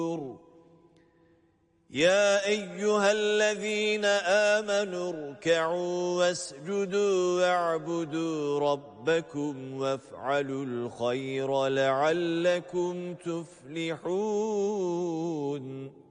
يا أيها الذين آمنوا اركعوا واسجدوا واعبدوا ربكم وافعلوا الخير لعلكم تفلحون